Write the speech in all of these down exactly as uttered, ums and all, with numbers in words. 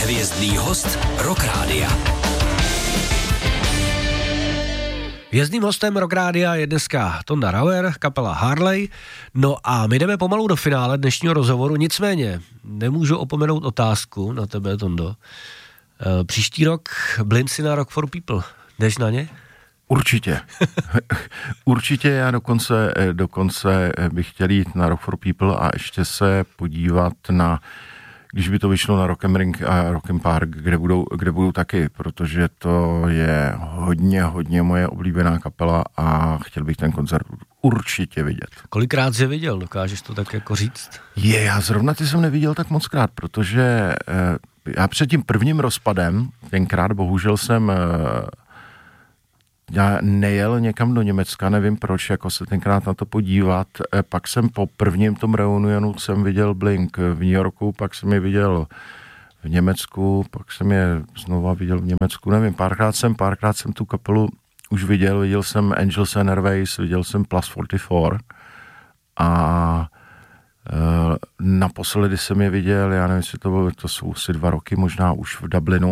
Hvězdný host Rock Rádia. Hvězdným hostem Rock Rádia je dneska Tonda Rauer, kapela Harley. No a my jdeme pomalu do finále dnešního rozhovoru, nicméně nemůžu opomenout otázku na tebe, Tondo. E, příští rok Blinci na Rock for People. Jdeš na ně? Určitě. Určitě, já dokonce, dokonce bych chtěl jít na Rock for People a ještě se podívat na, když by to vyšlo na Rock am Ring a Rock am Park, kde budou, kde budou taky, protože to je hodně, hodně moje oblíbená kapela a chtěl bych ten koncert určitě vidět. Kolikrát jsi je viděl, dokážeš to tak jako říct? Je, já zrovna ty jsem neviděl tak moc krát, protože eh, já před tím prvním rozpadem, tenkrát bohužel jsem eh, já nejel někam do Německa, nevím proč, jako se tenkrát na to podívat. Pak jsem po prvním tom reunionu jsem viděl Blink v New Yorku, pak jsem je viděl v Německu, pak jsem je znova viděl v Německu, nevím, párkrát jsem, párkrát jsem tu kapelu už viděl, viděl jsem Angels and Airways, viděl jsem Plus čtyřicet čtyři a e, naposledy jsem je viděl, já nevím, jestli to bylo, to jsou asi dva roky, možná už v Dublinu,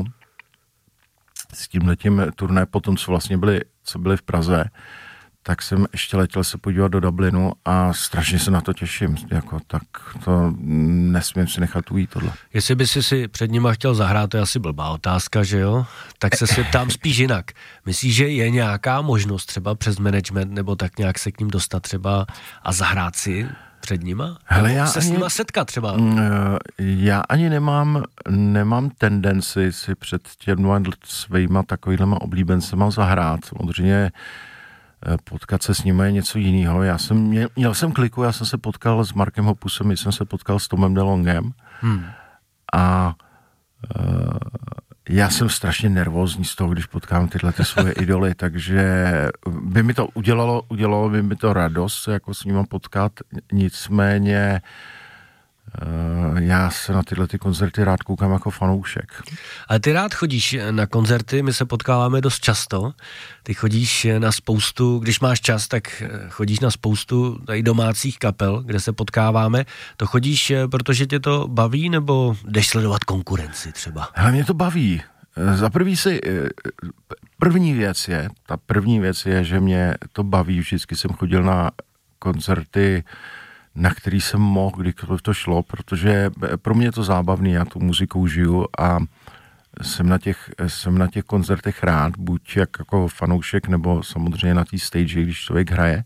s tímhletím turné, potom co vlastně byli, co byli v Praze, tak jsem ještě letěl se podívat do Dublinu a strašně se na to těším, jako tak to nesmím si nechat ujít tohle. Jestli by si si před nima chtěl zahrát, to je asi blbá otázka, že jo? Tak se si ptám spíš jinak. Myslíš, že je nějaká možnost třeba přes management nebo tak nějak se k ním dostat třeba a zahrát si před nima? Hele, já se ani, s nima setkat třeba? Já ani nemám, nemám tendenci si před těma svýma takovýhlema oblíbencema zahrát. Samozřejmě potkat se s nimi je něco jiného. Já jsem, měl, měl jsem kliku, já jsem se potkal s Markem Hoppusem, jsem se potkal s Tomem DeLongem hmm. a uh, já jsem strašně nervózní z toho, když potkám tyhle ty svoje idoly, takže by mi to udělalo, udělalo by mi to radost se jako s nima potkat, nicméně uh, já se na tyhle ty koncerty rád koukám jako fanoušek. Ale ty rád chodíš na koncerty, my se potkáváme dost často, ty chodíš na spoustu, když máš čas, tak chodíš na spoustu tady domácích kapel, kde se potkáváme, to chodíš, protože tě to baví, nebo jdeš sledovat konkurenci třeba? Hele, mě to baví. Za prvý si, první věc je, ta první věc je, že mě to baví, vždycky jsem chodil na koncerty, na který jsem mohl, kdykoliv to šlo, protože pro mě je to zábavný, já tu muzikou žiju a jsem na těch, jsem na těch koncertech rád, buď jak jako fanoušek, nebo samozřejmě na té stage, když člověk hraje.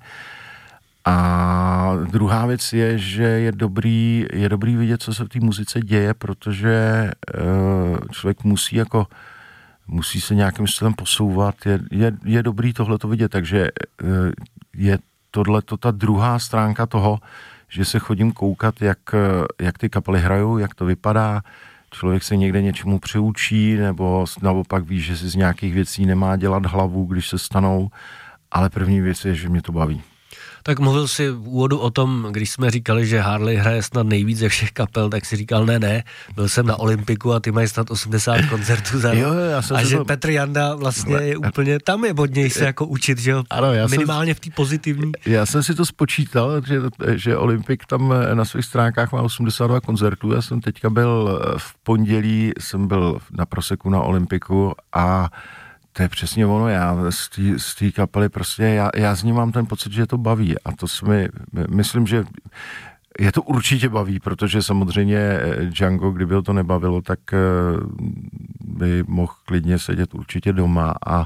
A druhá věc je, že je dobrý, je dobrý vidět, co se v té muzice děje, protože uh, člověk musí jako musí se nějakým stylem posouvat, je, je, je dobrý tohleto vidět, takže uh, je tohleto ta druhá stránka toho, že se chodím koukat, jak, jak ty kapely hrajou, jak to vypadá, člověk se někde něčemu přiučí, nebo naopak ví, že si z nějakých věcí nemá dělat hlavu, když se stanou, ale první věc je, že mě to baví. Tak mluvil jsi v úvodu o tom, když jsme říkali, že Harley hraje snad nejvíc ze všech kapel, tak si říkal, ne, ne, byl jsem na Olympiku a ty mají snad osmdesát koncertů za rok. A že to... Petr Janda vlastně je úplně, tam je od něj se jako učit, že jo, ano, minimálně jsem... v té pozitivní. Já jsem si to spočítal, že, že Olympik tam na svých stránkách má osmdesát dva koncertů, já jsem teďka byl v pondělí, jsem byl na Proseku na Olympiku a to je přesně ono, já z té kapely prostě, já, já z ní mám ten pocit, že to baví a to si mi, myslím, že je to určitě baví, protože samozřejmě Django, kdyby ho to nebavilo, tak by mohl klidně sedět určitě doma a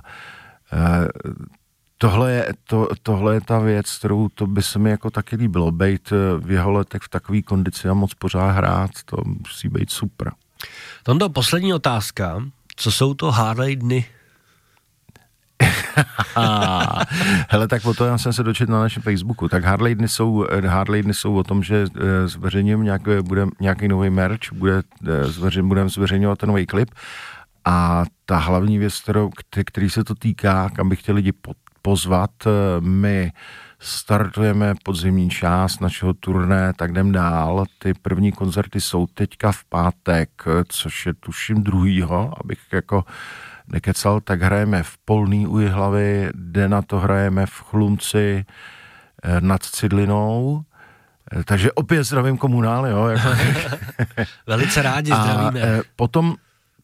tohle je, to, tohle je ta věc, kterou to by se mi jako taky líbilo, bejt v jeho letech v takové kondici a moc pořád hrát, to musí být super. Tondo, poslední otázka, co jsou to Harley dny? Hele, tak o to já jsem se dočetl na našem Facebooku. Tak Harley dny jsou, Harley dny jsou o tom, že zveřejním nějaký, bude nějaký nový merch, bude, zveřejň, budeme zveřejňovat ten nový klip a ta hlavní věc, kterou, který se to týká, kam bych chtěl lidi pozvat, my startujeme podzimní část našeho turné, tak jdem dál. Ty první koncerty jsou teďka v pátek, což je tuším druhýho, abych jako nekecal, tak hrajeme v Polný u Jihlavy, den na to hrajeme v Chlumci nad Cidlinou, takže opět zdravím komunál, jo. Jako. Velice rádi zdravíme. A potom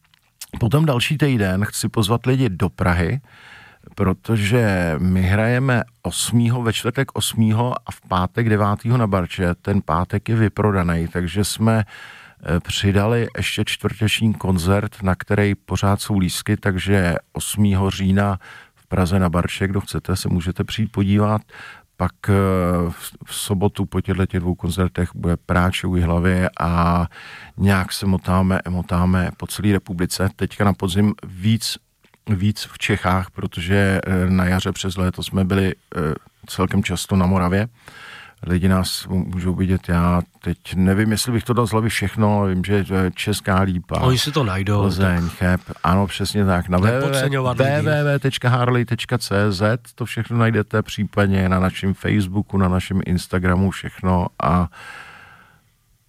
Potom další týden chci pozvat lidi do Prahy, protože my hrajeme osmého ve čtvrtek osmého a v pátek devátého na Barče. Ten pátek je vyprodaný, takže jsme přidali ještě čtvrteční koncert, na který pořád jsou lístky, takže osmého října v Praze na Barče, kdo chcete, se můžete přijít podívat. Pak v sobotu po těchto dvou koncertech bude Práče u Jihlavy a nějak se motáme, motáme po celé republice. Teďka na podzim víc, víc v Čechách, protože na jaře přes léto jsme byli celkem často na Moravě. Lidi nás můžou vidět, já teď nevím, jestli bych to dal z hlavy všechno, ale vím, že Česká Lípa. Oni si to najdou. Plzeň, Cheb, ano, přesně tak. Na w w w tečka harley tečka c z to všechno najdete, případně na našem Facebooku, na našem Instagramu, všechno a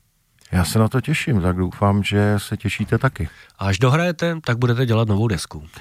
já se na to těším, tak doufám, že se těšíte taky. A až dohrajete, tak budete dělat novou desku.